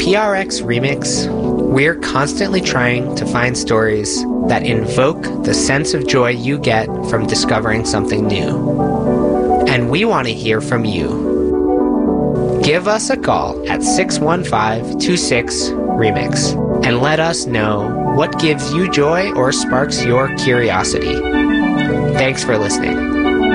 PRX Remix, we're constantly trying to find stories that invoke the sense of joy you get from discovering something new. And we want to hear from you. Give us a call at 615-26-REMIX and let us know what gives you joy or sparks your curiosity. Thanks for listening.